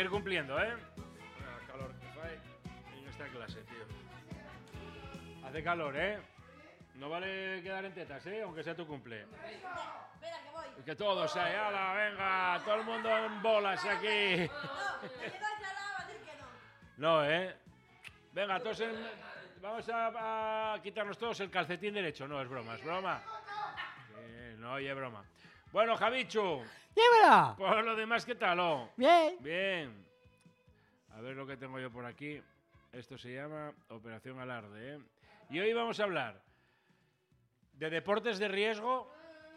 seguir cumpliendo, ¿eh? Calor que fai en esta clase, tío. Hace calor, ¿eh? No vale quedar en tetas, ¿eh? Aunque sea tu cumple. Espera, que voy. Que todos ahí, ¡hala, venga! Todo el mundo en bolas aquí. No, que yo va a decir que no. No, ¿eh? Venga, todos vamos a quitarnos todos el calcetín derecho. No, es broma, es broma. No, oye, broma. Bueno, Javichu. ¡Dímelo! Por lo demás, ¿qué tal? Oh? Bien. Bien. A ver lo que tengo yo por aquí. Esto se llama Operación Alarde, ¿eh? Y hoy vamos a hablar de deportes de riesgo,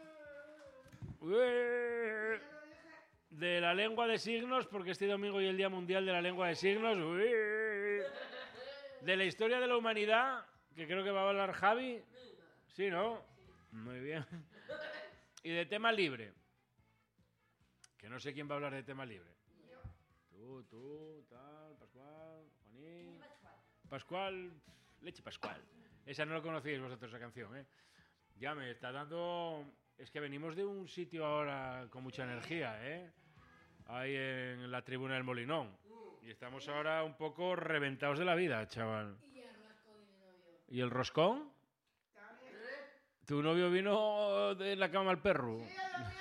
de la lengua de signos, porque este domingo es el Día Mundial de la Lengua de Signos, de la historia de la humanidad, que creo que va a hablar Javi. Sí, ¿no? Muy bien. Y de tema libre. Que no sé quién va a hablar de tema libre. Tú, tal, Pascual, Juanín. Pascual, Leche Pascual. Esa no lo conocíais vosotros, esa canción, ¿eh? Ya me está dando... Es que venimos de un sitio ahora con mucha energía, ¿eh? Ahí en la tribuna del Molinón. Y estamos ahora un poco reventados de la vida, chaval. ¿Y el roscón? ¿Tu novio vino de la cama al perro? Sí,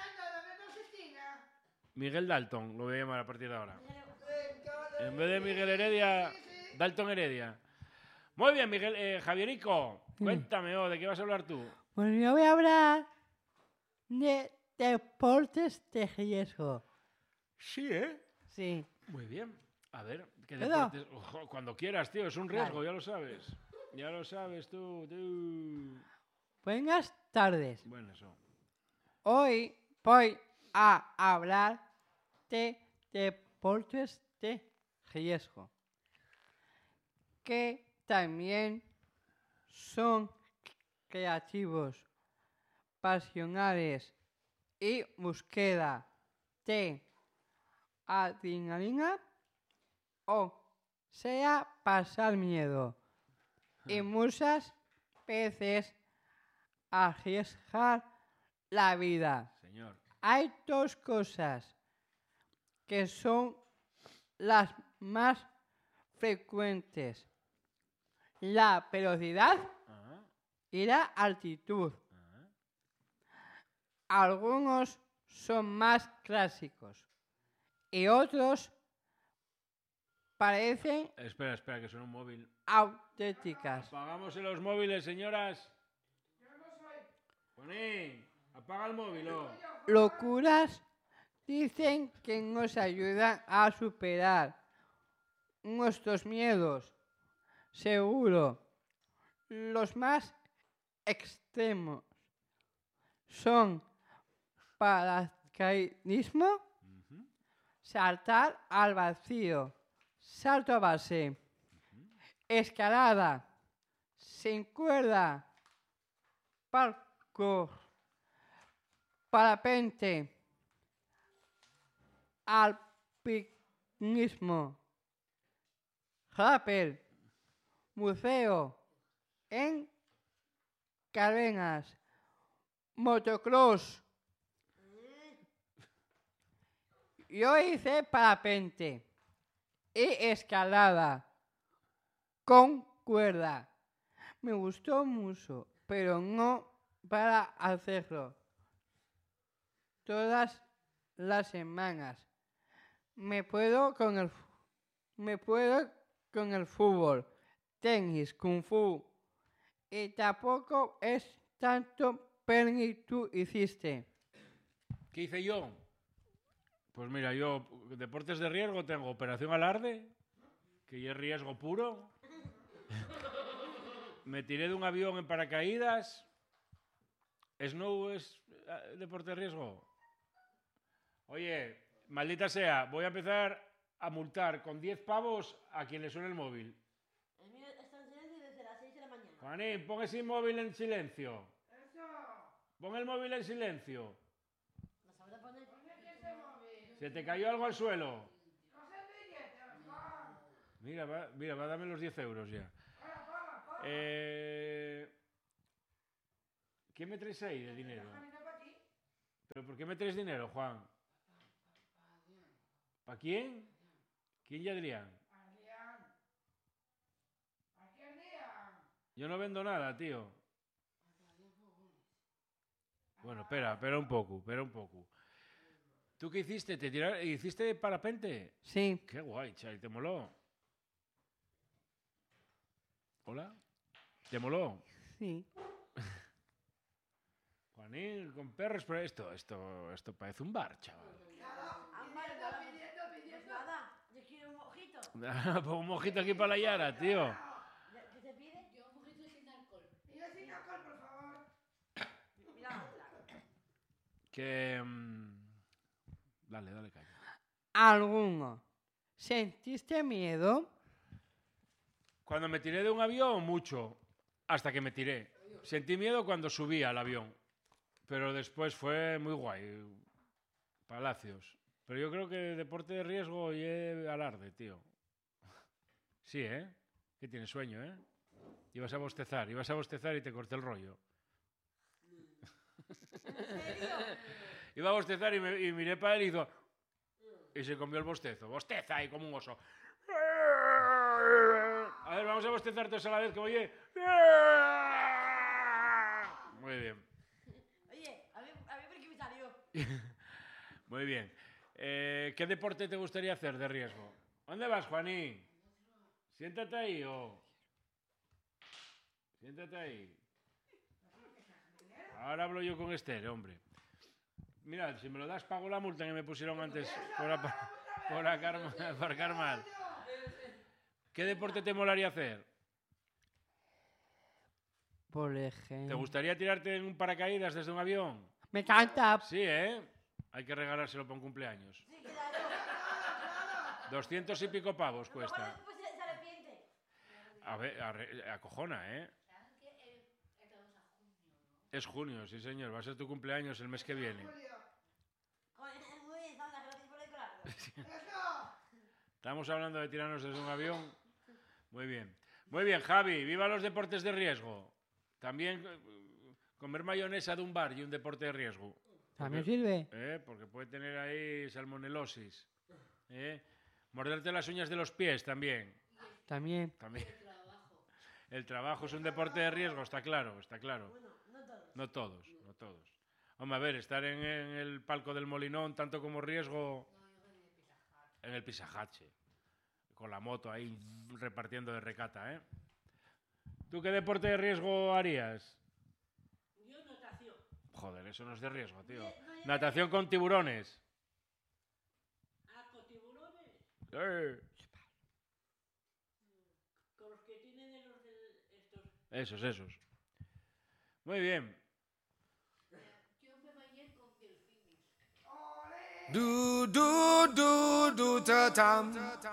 Miguel Dalton, lo voy a llamar a partir de ahora. En vez de Miguel Heredia, Dalton Heredia. Muy bien, Miguel, Javierico, cuéntame, ¿de qué vas a hablar tú? Pues yo voy a hablar de deportes de riesgo. Sí, ¿eh? Sí. Muy bien. A ver, ¿qué ¿Puedo? deportes? Ojo, cuando quieras, tío, es un riesgo, Vale. ya lo sabes. Ya lo sabes tú. Buenas tardes. Bueno, eso. Hoy voy a hablar de deportes de riesgo, que también son creativos, pasionales y búsqueda de adrenalina, o sea, pasar miedo, y muchas veces arriesgar la vida. Señor. Hay dos cosas que son las más frecuentes: la velocidad Ajá, y la altitud. ajá. Algunos son más clásicos y otros parecen Espera, que suena un móvil. auténticas. Apagamos los móviles, señoras. Juanín, apaga el móvil, oh. Locuras dicen que nos ayudan a superar nuestros miedos. Seguro, los más extremos son paracaidismo, saltar al vacío, salto a base, escalada, sin cuerda, parkour, parapente, alpinismo, rappel, buceo en cadenas, motocross. Yo hice parapente y escalada con cuerda. Me gustó mucho, pero no para hacerlo todas las semanas. Me puedo con el fútbol, tenis, kung fu, y tampoco es tanto que tú hiciste. ¿Qué hice yo? Pues mira, yo deportes de riesgo tengo Operación Alarde, que ya es riesgo puro. Me tiré de un avión en paracaídas. ¿Snow es deporte de riesgo? Oye, maldita sea, voy a empezar a multar con 10 pavos a quien le suene el móvil. El mío está en silencio desde las 6 de la mañana. Juanín, pon ese móvil en silencio. Pon el móvil en silencio. ¿Lo sabrá poner? Se te cayó algo al suelo. Mira, va a darme los 10 euros ya. ¿Qué me traes ahí de dinero? ¿Pero por qué me traes dinero, Juan? ¿Para quién? ¿Quién y Adrián? Yo no vendo nada, tío. Bueno, espera un poco. ¿Tú qué hiciste? ¿Hiciste parapente? Sí. Qué guay, Chay, ¿te moló? ¿Hola? ¿Te moló? Sí. Juanín, con perros, pero esto parece un bar, chaval. Nada, yo quiero un mojito. Pues un mojito aquí para la Yara, tío. ¿Qué se pide? Yo un poquito sin alcohol. Mira otra. Que... Dale, caña. ¿Alguno sentiste miedo? Cuando me tiré de un avión, mucho. Hasta que me tiré. Sentí miedo cuando subí al avión. Pero después fue muy guay. Palacios. Pero yo creo que deporte de riesgo y alarde, tío. Sí, ¿eh? Que tienes sueño, ¿eh? Ibas a bostezar y te corté el rollo. Iba a bostezar y miré para él y hizo... Y se comió el bostezo. Bosteza ahí como un oso. A ver, vamos a bostezar todos a la vez, que oye... Muy bien. Oye, a mí por qué me salió. Muy bien. ¿Qué deporte te gustaría hacer de riesgo? ¿Dónde vas, Juaní? Siéntate ahí, Siéntate ahí. Ahora hablo yo con Esther, hombre. Mira, si me lo das, pago la multa que me pusieron antes por aparcar mal. ¿Qué deporte te molaría hacer? Por ejemplo. ¿Te gustaría tirarte en un paracaídas desde un avión? Me encanta. Sí, ¿eh? Hay que regalárselo para un cumpleaños. Sí, claro. 200 y pico pavos A lo mejor cuesta. después se arrepiente. A ver, acojona, ¿eh? ¿Saben que estamos a junio, no? Es junio, sí señor. Va a ser tu cumpleaños el mes que viene. Joder, muy bien, Sandra, gracias por decorarlo. Estamos hablando de tirarnos desde un avión. Muy bien. Muy bien, Javi. Viva los deportes de riesgo. También comer mayonesa de un bar y un deporte de riesgo. ¿También sirve? Porque puede tener ahí salmonelosis. Morderte las uñas de los pies también. También. También. El trabajo. El trabajo es un deporte de riesgo, está claro. Bueno, no todos. No todos. Hombre, a ver, estar en el palco del Molinón, tanto como riesgo, No, yo venía de pisajar. en el pisajache. Con la moto ahí repartiendo de recata, ¿eh? ¿Tú qué deporte de riesgo harías? Yo natación. Joder, eso no es de riesgo, tío. No, Natación con tiburones. con tiburones. Con los que tienen estos. Esos. Muy bien. Yo me bañé con delfines. Do do do do ta tam